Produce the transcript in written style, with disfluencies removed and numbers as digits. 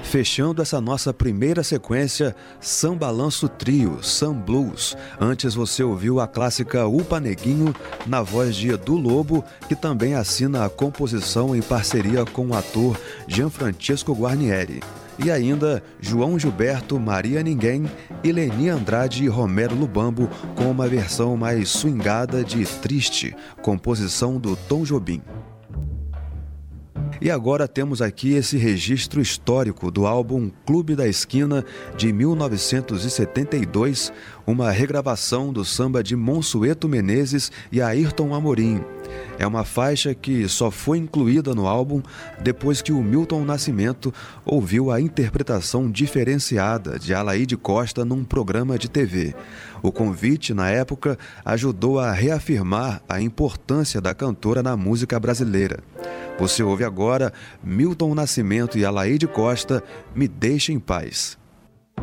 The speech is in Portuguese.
Fechando essa nossa primeira sequência, Sambalanço Trio, Sam Blues. Antes você ouviu a clássica Upa Neguinho, na voz de Edu Lobo, que também assina a composição em parceria com o ator Gianfrancesco Guarnieri. E ainda João Gilberto, Maria Ninguém, Ileni Andrade e Romero Lubambo, com uma versão mais swingada de Triste, composição do Tom Jobim. E agora temos aqui esse registro histórico do álbum Clube da Esquina, de 1972, uma regravação do samba de Monsueto Menezes e Ayrton Amorim. É uma faixa que só foi incluída no álbum depois que o Milton Nascimento ouviu a interpretação diferenciada de Alaide Costa num programa de TV. O convite, na época, ajudou a reafirmar a importância da cantora na música brasileira. Você ouve agora Milton Nascimento e Alaide Costa, Me Deixe em Paz.